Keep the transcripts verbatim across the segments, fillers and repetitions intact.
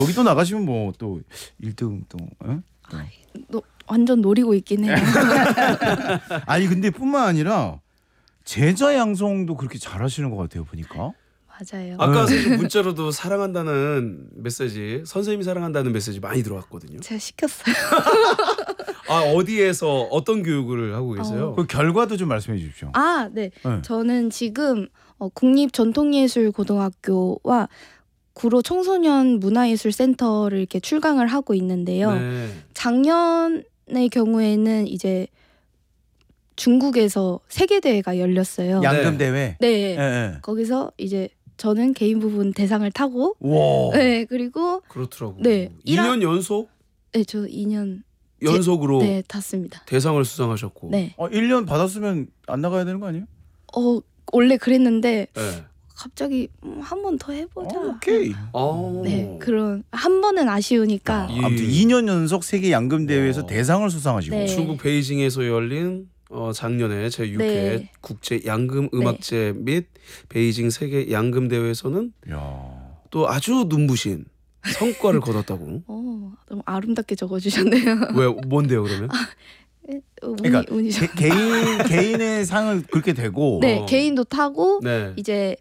여기도 나가시면 뭐 또 일 등 또. 에? 또. 아, 너, 완전 노리고 있긴 해요. 아니 근데 뿐만 아니라 제자 양성도 그렇게 잘하시는 것 같아요 보니까. 맞아요. 아까 사실 문자로도 사랑한다는 메시지, 선생님이 사랑한다는 메시지 많이 들어왔거든요. 제가 시켰어요. 아 어디에서 어떤 교육을 하고 계세요? 그 결과도 좀 말씀해 주십시오. 아, 네. 네. 저는 지금 어, 국립전통예술고등학교와 구로 청소년 문화예술센터를 이렇게 출강을 하고 있는데요. 네. 작년의 경우에는 이제 중국에서 세계대회가 열렸어요. 양금 대회. 네. 예, 예. 거기서 이제 저는 개인 부분 대상을 타고 와. 네, 그리고 그렇더라고. 네, 이 년 연속 네, 저 이 년 연속으로 네, 탔습니다. 대상을 수상하셨고. 네. 어, 일 년 받았으면 안 나가야 되는 거 아니에요? 어, 원래 그랬는데 네. 갑자기 한 번 더 해보자. 어, 오케이. 아. 네, 그런 한 번은 아쉬우니까. 예. 아무튼 이 년 연속 세계 양금 대회에서 와. 대상을 수상하시고. 네. 중국 베이징에서 열린 어, 작년에 제육 회 네. 국제 양금 음악제 및 베이징 세계 양금 대회에서는 야. 또 아주 눈부신 성과를 거뒀다고. 어, 너무 아름답게 적어주셨네요. 왜 뭔데요 그러면? 운이, 그러니까 운이 좋. 개, 개인 개인의 상을 그렇게 되고. 네, 어. 개인도 타고 네. 이제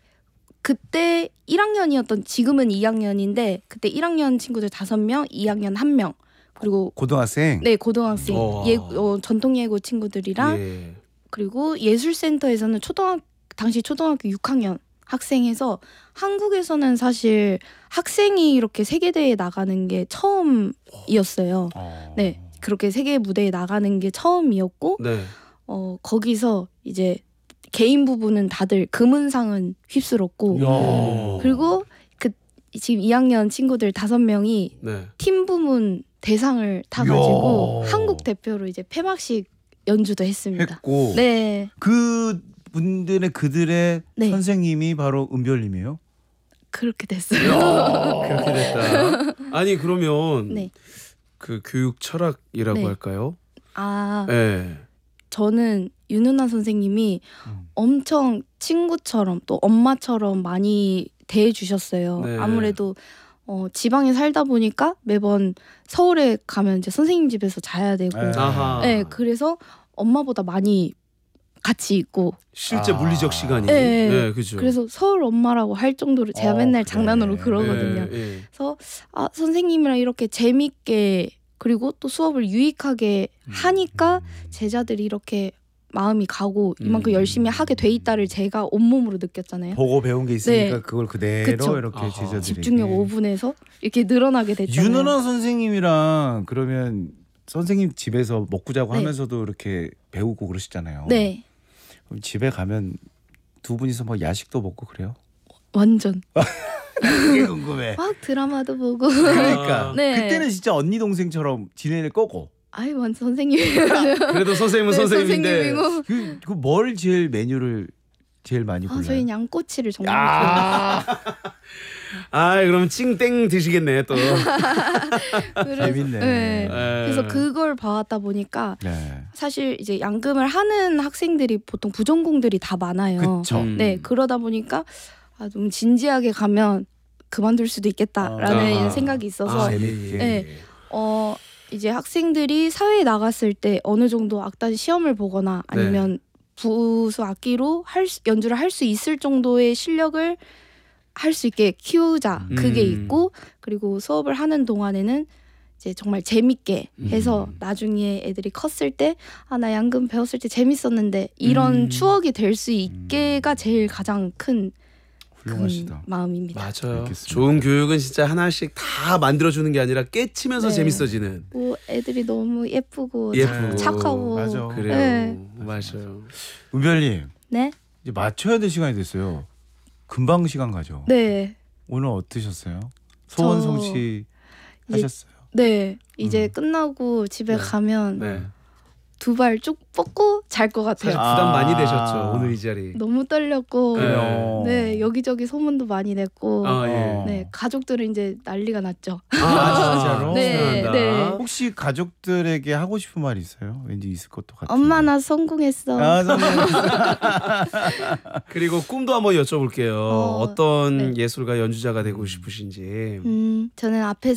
그때 일 학년이었던 지금은 이 학년인데 그때 일 학년 친구들 다섯 명, 이 학년 한 명. 그리고 고등학생. 네, 고등학생 어. 예, 어, 전통예고 친구들이랑 예. 그리고 예술센터에서는 초등학 당시 초등학교 육 학년 학생에서 한국에서는 사실 학생이 이렇게 세계대회에 나가는 게 처음이었어요. 어. 네, 그렇게 세계 무대에 나가는 게 처음이었고 네. 어, 거기서 이제 개인 부분은 다들 금은상은 휩쓸었고 야. 그리고 그 지금 이 학년 친구들 다섯 명이 네. 팀 부문 대상을 타가지고 이야. 한국 대표로 이제 폐막식 연주도 했습니다. 했고. 네, 그 분들의 그들의 네. 선생님이 바로 은별님이에요. 그렇게 됐어요. 그렇게 됐다. 아니 그러면 네. 그 교육 철학이라고 네. 할까요? 아, 네. 저는 윤은아 선생님이 음. 엄청 친구처럼 또 엄마처럼 많이 대해주셨어요. 네. 아무래도 어, 지방에 살다 보니까 매번 서울에 가면 이제 선생님 집에서 자야 되고, 네. 아하. 네, 그래서 엄마보다 많이 같이 있고, 실제 아. 물리적 시간이. 네. 네, 그죠. 그래서 서울 엄마라고 할 정도로 제가 어, 맨날 그래. 장난으로 그러거든요. 네, 네. 그래서 아, 선생님이랑 이렇게 재밌게 그리고 또 수업을 유익하게 하니까 제자들이 이렇게 마음이 가고 이만큼 음. 열심히 하게 돼 있다를 제가 온몸으로 느꼈잖아요. 보고 배운 게 있으니까 네. 그걸 그대로 그쵸. 이렇게 아하. 제자들에게. 집중력 오 분에서 이렇게 늘어나게 됐잖아요. 윤은아 선생님이랑 그러면 선생님 집에서 먹고 자고 네. 하면서도 이렇게 배우고 그러시잖아요. 네, 그럼 집에 가면 두 분이서 뭐 야식도 먹고 그래요? 완전 그게 궁금해. 막 드라마도 보고. 그러니까 네. 그때는 진짜 언니 동생처럼 지낼 거고. 아이 완전 선생님. 그래도 선생님은 네, 선생님인데. 선생님이고. 그 뭘 제일 메뉴를 제일 많이 골라요? 아, 저희 양꼬치를 정말 좋아해요. 아, 아, 그럼 찡땡 드시겠네 또. 그래서- 재밌네. 네. 네. 그래서 그걸 봐왔다 보니까 네. 사실 이제 양금을 하는 학생들이 보통 부전공들이 다 많아요. 그쵸. 음. 네, 그러다 보니까 아, 좀 진지하게 가면 그만둘 수도 있겠다라는 아하. 생각이 있어서 아, 예, 재밌게. 예. 네. 어 이제 학생들이 사회에 나갔을 때 어느 정도 악단 시험을 보거나 아니면 부수 악기로 할 수- 연주를 할 수 있을 정도의 실력을 할 수 있게 키우자 그게 음. 있고 그리고 수업을 하는 동안에는 이제 정말 재밌게 해서 음. 나중에 애들이 컸을 때 아 나 양금 배웠을 때 재밌었는데 이런 음. 추억이 될 수 있게가 제일 가장 큰 큰 훌륭하시다. 마음입니다. 맞아요. 알겠습니다. 좋은 교육은 진짜 하나씩 다 만들어주는 게 아니라 깨치면서 네. 재밌어지는. 뭐 애들이 너무 예쁘고 예쁘고. 착- 착하고 맞아. 그래요. 네. 맞아요. 은별님 네, 이제 맞춰야 될 시간이 됐어요. 금방 시간 가죠. 네, 오늘 어떠셨어요? 소원 저- 성취 이제- 하셨어요? 네. 이제 음. 끝나고 집에 네. 가면 네. 두 발 쭉 뻗고 잘 것 사실 같아요. 부담 많이 아. 되셨죠 오늘 이 자리. 너무 떨렸고 그래요. 네 여기저기 소문도 많이 냈고 아 예. 네 가족들은 이제 난리가 났죠. 아, 진짜로? 네, 축하한다. 네. 혹시 가족들에게 하고 싶은 말 있어요? 왠지 있을 것도 같아요. 엄마 나 성공했어. 아, 선생님. 그리고 꿈도 한번 여쭤볼게요. 어, 어, 떤 네. 예술가 연주자가 되고 싶으신지. 음 저는 앞에서